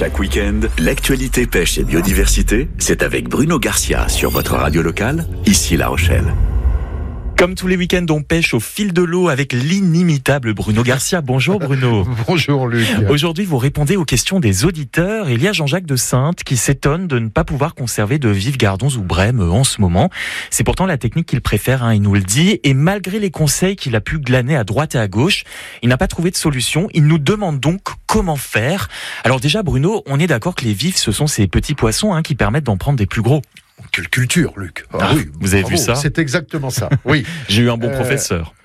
Chaque week-end, l'actualité pêche et biodiversité, c'est avec Bruno Garcia sur votre radio locale, ici La Rochelle. Comme tous les week-ends, on pêche au fil de l'eau avec l'inimitable Bruno Garcia. Bonjour Bruno. Bonjour Luc. Aujourd'hui, vous répondez aux questions des auditeurs. Il y a Jean-Jacques de Saintes qui s'étonne de ne pas pouvoir conserver de vifs gardons ou brèmes en ce moment. C'est pourtant la technique qu'il préfère, il nous le dit. Et malgré les conseils qu'il a pu glaner à droite et à gauche, il n'a pas trouvé de solution. Il nous demande donc comment faire. Alors déjà Bruno, on est d'accord que les vifs, ce sont ces petits poissons qui permettent d'en prendre des plus gros. Quelle culture, Luc. Oui, vous avez vu ça ? C'est exactement ça, oui. J'ai eu un bon professeur.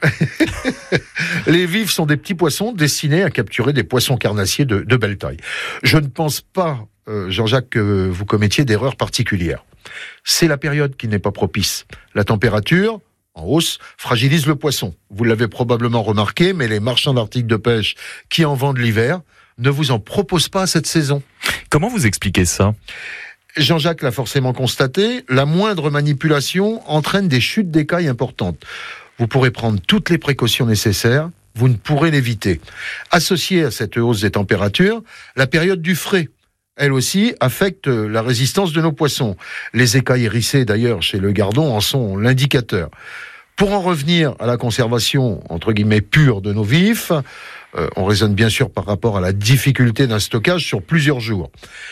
Les vifs sont des petits poissons destinés à capturer des poissons carnassiers de belle taille. Je ne pense pas, Jean-Jacques, que vous commettiez d'erreurs particulières. C'est la période qui n'est pas propice. La température, en hausse, fragilise le poisson. Vous l'avez probablement remarqué, mais les marchands d'articles de pêche qui en vendent l'hiver ne vous en proposent pas cette saison. Comment vous expliquez ça ? Jean-Jacques l'a forcément constaté, la moindre manipulation entraîne des chutes d'écailles importantes. Vous pourrez prendre toutes les précautions nécessaires, vous ne pourrez l'éviter. Associée à cette hausse des températures, la période du frais, elle aussi, affecte la résistance de nos poissons. Les écailles hérissées, d'ailleurs, chez le gardon, en sont l'indicateur. Pour en revenir à la conservation, entre guillemets, pure de nos vifs, on raisonne bien sûr par rapport à la difficulté d'un stockage sur plusieurs jours.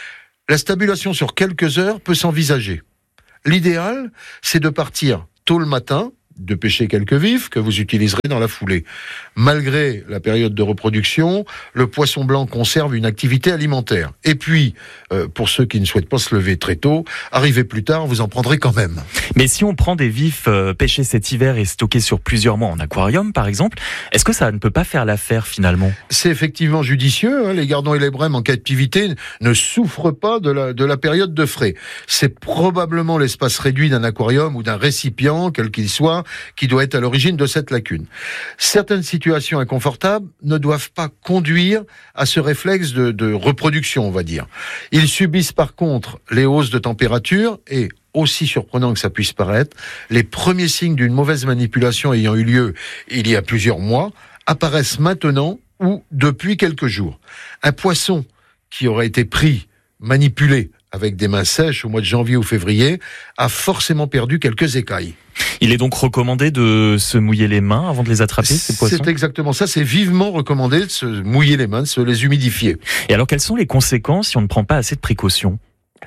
La stabulation sur quelques heures peut s'envisager. L'idéal, c'est de partir tôt le matin, de pêcher quelques vifs que vous utiliserez dans la foulée. Malgré la période de reproduction, le poisson blanc conserve une activité alimentaire. Et puis, pour ceux qui ne souhaitent pas se lever très tôt, arrivez plus tard, vous en prendrez quand même. Mais si on prend des vifs pêchés cet hiver et stockés sur plusieurs mois en aquarium, par exemple, est-ce que ça ne peut pas faire l'affaire finalement ? C'est effectivement judicieux. Les gardons et les brèmes en captivité ne souffrent pas de la période de frais. C'est probablement l'espace réduit d'un aquarium ou d'un récipient, quel qu'il soit, qui doit être à l'origine de cette lacune. Certaines situations inconfortables ne doivent pas conduire à ce réflexe de reproduction, on va dire. Ils subissent par contre les hausses de température et, aussi surprenant que ça puisse paraître, les premiers signes d'une mauvaise manipulation ayant eu lieu il y a plusieurs mois apparaissent maintenant ou depuis quelques jours. Un poisson qui aurait été pris, manipulé avec des mains sèches au mois de janvier ou février a forcément perdu quelques écailles. Il est donc recommandé de se mouiller les mains avant de les attraper, ces poissons ? C'est exactement ça, c'est vivement recommandé de se mouiller les mains, de se les humidifier. Et alors, quelles sont les conséquences si on ne prend pas assez de précautions ?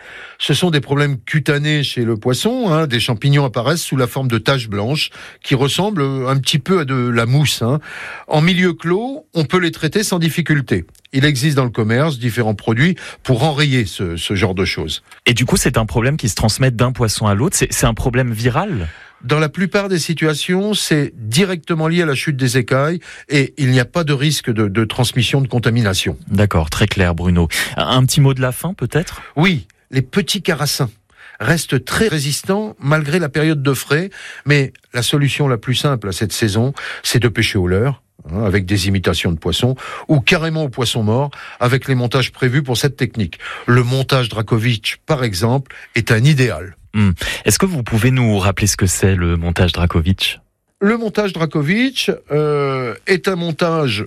Ce sont des problèmes cutanés chez le poisson. Des champignons apparaissent sous la forme de taches blanches qui ressemblent un petit peu à de la mousse. En milieu clos, on peut les traiter sans difficulté. Il existe dans le commerce différents produits pour enrayer ce genre de choses. Et du coup, c'est un problème qui se transmet d'un poisson à l'autre ? C'est un problème viral ? Dans la plupart des situations, c'est directement lié à la chute des écailles et il n'y a pas de risque de transmission de contamination. D'accord, très clair Bruno. Un petit mot de la fin peut-être ? Oui, les petits carassins restent très résistants malgré la période de frais, mais la solution la plus simple à cette saison, c'est de pêcher au leurre, avec des imitations de poissons, ou carrément au poisson mort, avec les montages prévus pour cette technique. Le montage Dracovic, par exemple, est un idéal. Est-ce que vous pouvez nous rappeler ce que c'est le montage Dracovic ? Le montage Dracovic est un montage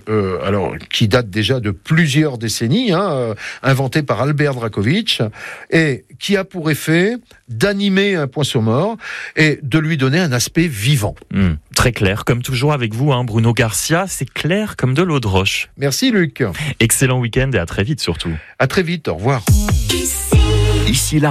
qui date déjà de plusieurs décennies, inventé par Albert Dracovic, et qui a pour effet d'animer un poisson mort et de lui donner un aspect vivant. Très clair, comme toujours avec vous, Bruno Garcia, c'est clair comme de l'eau de roche. Merci Luc. Excellent week-end et à très vite surtout. À très vite, au revoir. Ici